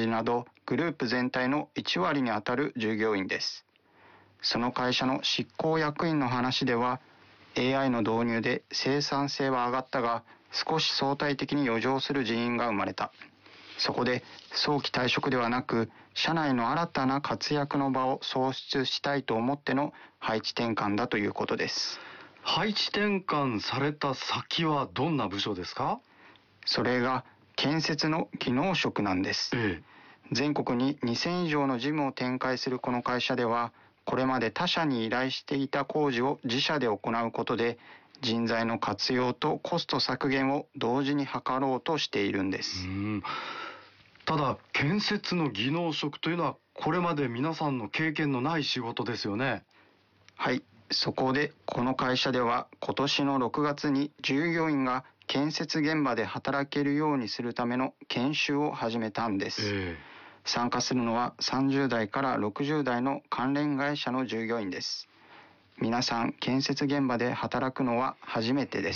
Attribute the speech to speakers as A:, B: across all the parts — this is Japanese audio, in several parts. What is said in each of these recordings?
A: 事などグループ全体の1割にあたる従業員です。その会社の執行役員の話では、AI の導入で生産性は上がったが、少し相対的に余剰する人員が生まれた。そこで早期退職ではなく、社内の新たな活躍の場を創出したいと思っての配置転換だということです。
B: 配置転換された先はどんな部署ですか？
A: それが建設の技能職なんです。全国に2000以上の事務を展開するこの会社では、これまで他社に依頼していた工事を自社で行うことで、人材の活用とコスト削減を同時に図ろうとしているんです。
B: ただ、建設の技能職というのはこれまで皆さんの経験のない仕事ですよね。
A: はい、そこでこの会社では今年の6月に従業員が建設現場で働けるようにするための研修を始めたんです。参加するのは30代から60代の関連会社の従業員です。皆さん建設現場で働くのは初めてです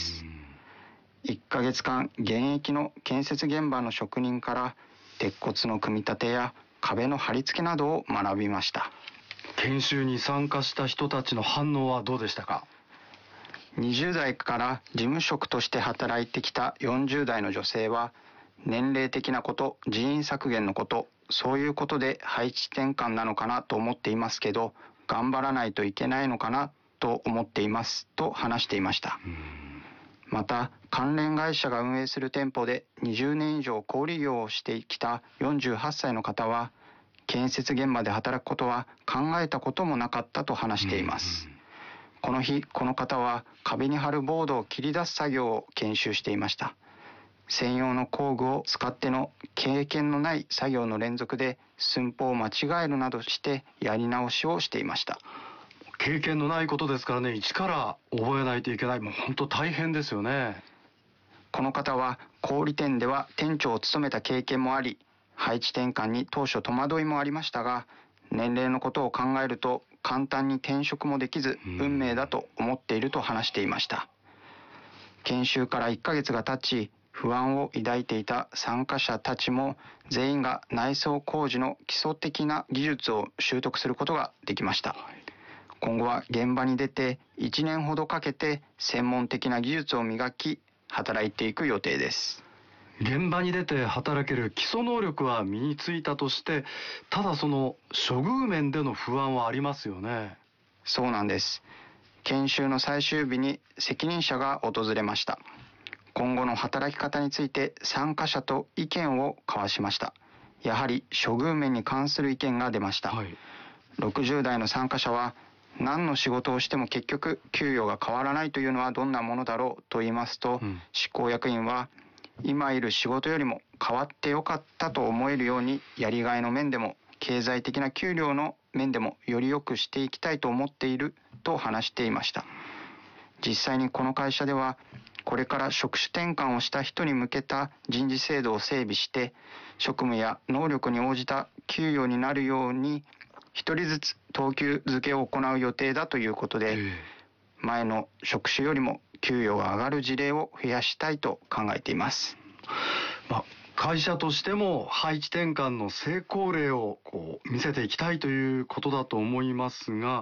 A: 。1ヶ月間現役の建設現場の職人から鉄骨の組み立てや壁の貼り付けなどを学びました。
B: 研修に参加した人たちの反応はどうでしたか
A: ？20代から事務職として働いてきた40代の女性は、年齢的なこと、人員削減のこと、そういうことで配置転換なのかなと思っていますけど、頑張らないといけないのかなと思っていますと話していました。また、関連会社が運営する店舗で20年以上小売業をしてきた48歳の方は、建設現場で働くことは考えたこともなかったと話しています。この日、この方は壁に貼るボードを切り出す作業を研修していました。専用の工具を使っての経験のない作業の連続で寸法を間違えるなどしてやり直しをしていました。
B: 経験のないことですからね、一から覚えないといけない。もう本当大変ですよね。
A: この方は小売店では店長を務めた経験もあり、配置転換に当初戸惑いもありましたが、年齢のことを考えると簡単に転職もできず運命だと思っていると話していました。研修から1ヶ月が経ち、不安を抱いていた参加者たちも全員が内装工事の基礎的な技術を習得することができました。今後は現場に出て1年ほどかけて専門的な技術を磨き、働いていく予定です。
B: 現場に出て働ける基礎能力は身についたとして、ただその処遇面での不安はありますよね。
A: そうなんです。研修の最終日に責任者が訪れました。今後の働き方について参加者と意見を交わしました。やはり処遇面に関する意見が出ました。60代の参加者は、何の仕事をしても結局給与が変わらないというのはどんなものだろうと言いますと、執行役員は、今いる仕事よりも変わってよかったと思えるように、やりがいの面でも経済的な給料の面でもより良くしていきたいと思っていると話していました。実際にこの会社では、これから職種転換をした人に向けた人事制度を整備して、職務や能力に応じた給与になるように一人ずつ等級付けを行う予定だということで、前の職種よりも給与が上がる事例を増やしたいと考えています。
B: 会社としても配置転換の成功例を見せていきたいということだと思いますが、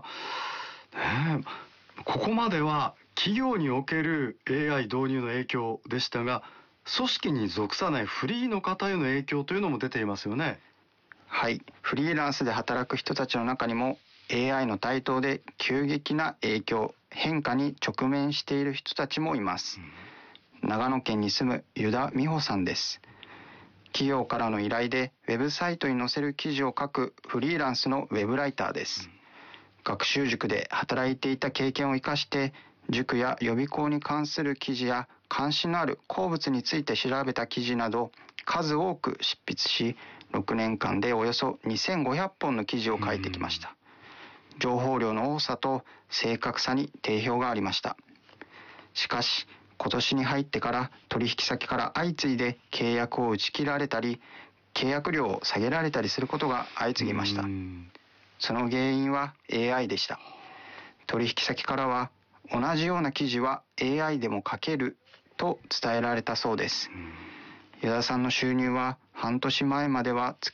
B: ここまでは企業における AI 導入の影響でしたが、組織に属さないフリーの方への影響というのも出ていますよね。
A: はい、フリーランスで働く人たちの中にも AI の台頭で急激な影響、変化に直面している人たちもいます。長野県に住む湯田美穂さんです。企業からの依頼でウェブサイトに載せる記事を書くフリーランスのウェブライターです。学習塾で働いていた経験を生かして、塾や予備校に関する記事や関心のある鉱物について調べた記事など数多く執筆し、6年間でおよそ2500本の記事を書いてきました。情報量の多さと正確さに定評がありました。しかし今年に入ってから取引先から相次いで契約を打ち切られたり、契約料を下げられたりすることが相次ぎました。その原因は AI でした。取引先からは、同じような記事は AI でも書けると伝えられたそうです。湯田さんの収入は半年前までは月